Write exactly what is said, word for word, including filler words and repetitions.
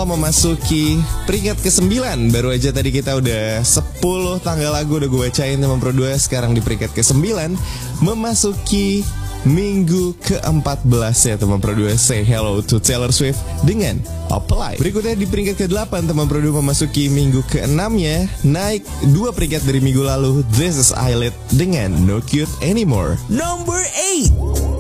memasuki peringkat kesembilan. Baru aja tadi kita udah sepuluh tanggal lagu udah gue bacain teman Pro dua. Sekarang di peringkat kesembilan memasuki minggu keempat belas ya teman Pro dua. Say hello to Taylor Swift dengan Apply. Berikutnya di peringkat kedelapan teman Pro dua memasuki minggu keenamnya, naik dua peringkat dari minggu lalu. This is Eyelid dengan No Cute Anymore. Number eight.